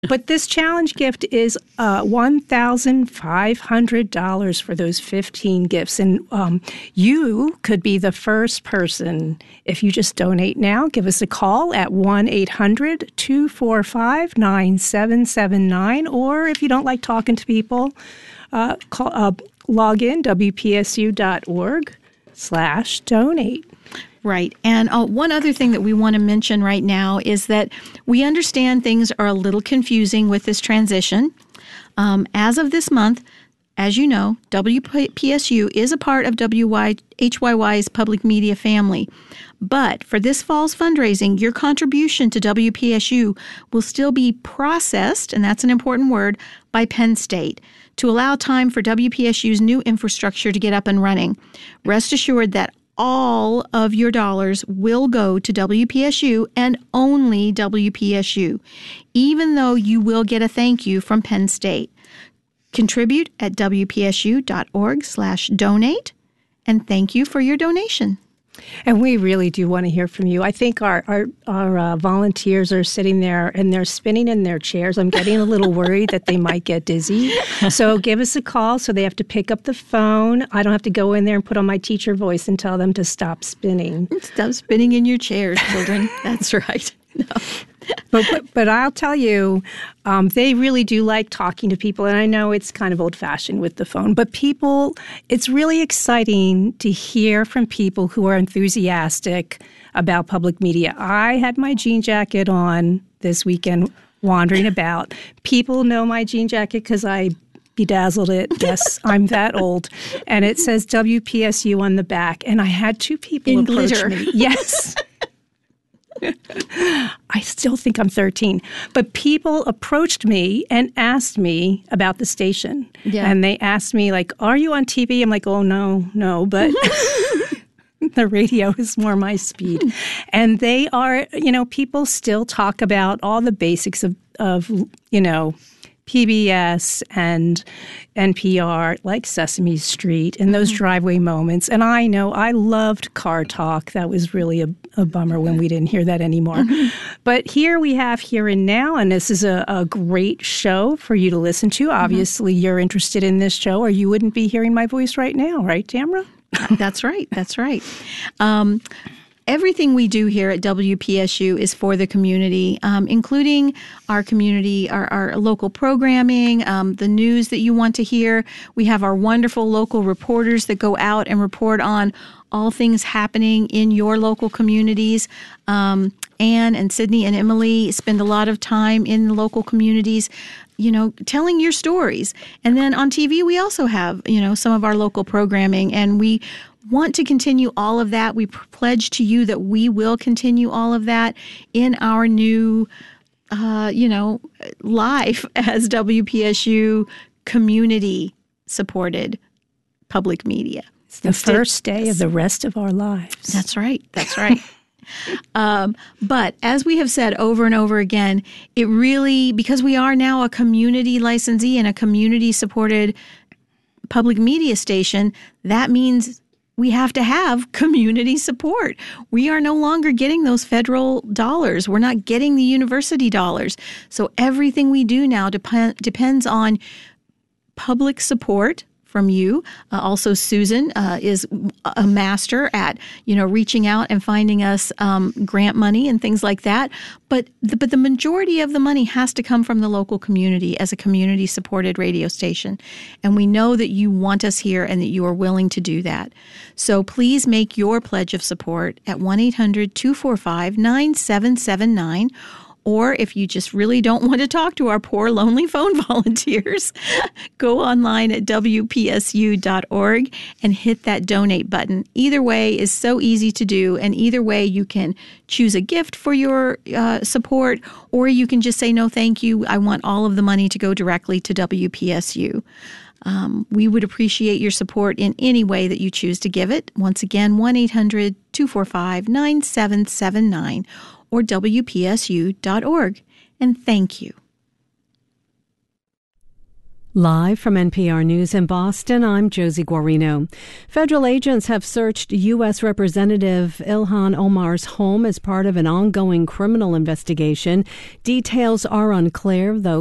But this challenge gift is $1,500 for those 15 gifts. And you could be the first person, if you just donate now, give us a call at 1-800-245-9779. Or if you don't like talking to people, log in, wpsu.org/donate. Right. And one other thing that we want to mention right now is that we understand things are a little confusing with this transition. As of this month, as you know, WPSU is a part of HYY's public media family. But for this fall's fundraising, your contribution to WPSU will still be processed, and that's an important word, by Penn State to allow time for WPSU's new infrastructure to get up and running. Rest assured that all of your dollars will go to WPSU and only WPSU, even though you will get a thank you from Penn State. Contribute at wpsu.org/donate, and thank you for your donation. And we really do want to hear from you. I think our volunteers are sitting there and they're spinning in their chairs. I'm getting a little worried that they might get dizzy. So give us a call so they have to pick up the phone. I don't have to go in there and put on my teacher voice and tell them to stop spinning. Stop spinning in your chairs, children. That's right. No. But I'll tell you, they really do like talking to people. And I know it's kind of old-fashioned with the phone. But people, it's really exciting to hear from people who are enthusiastic about public media. I had my jean jacket on this weekend wandering about. People know my jean jacket because I bedazzled it. Yes, I'm that old. And it says WPSU on the back. And I had two people approach me. Yes. I still think I'm 13. But people approached me and asked me about the station. Yeah. And they asked me, like, are you on TV? I'm like, oh, no. But the radio is more my speed. And they are, people still talk about all the basics of PBS and NPR, like Sesame Street, and those driveway moments. And I know I loved Car Talk. That was really a bummer when we didn't hear that anymore. But here we have Here and Now, and this is a great show for you to listen to. Obviously, you're interested in this show, or you wouldn't be hearing my voice right now, right, Tamara? That's right. That's right. Everything we do here at WPSU is for the community, including our community, our local programming, the news that you want to hear. We have our wonderful local reporters that go out and report on all things happening in your local communities. Anne and Sydney and Emily spend a lot of time in the local communities, telling your stories. And then on TV, we also have, some of our local programming, and we want to continue all of that. We pledge to you that we will continue all of that in our new, life as WPSU community-supported public media. It's the first day of the rest of our lives. That's right. That's right. But as we have said over and over again, it really, because we are now a community licensee and a community-supported public media station, that means we have to have community support. We are no longer getting those federal dollars. We're not getting the university dollars. So everything we do now depends on public support from you. Also, Susan is a master at, reaching out and finding us grant money and things like that. But the majority of the money has to come from the local community as a community-supported radio station. And we know that you want us here and that you are willing to do that. So please make your pledge of support at 1-800-245-9779. Or if you just really don't want to talk to our poor, lonely phone volunteers, go online at wpsu.org and hit that donate button. Either way is so easy to do, and either way you can choose a gift for your support, or you can just say, no, thank you. I want all of the money to go directly to WPSU. We would appreciate your support in any way that you choose to give it. Once again, 1-800-245-9779. or WPSU.org. And thank you. Live from NPR News in Boston, I'm Josie Guarino. Federal agents have searched U.S. Representative Ilhan Omar's home as part of an ongoing criminal investigation. Details are unclear, though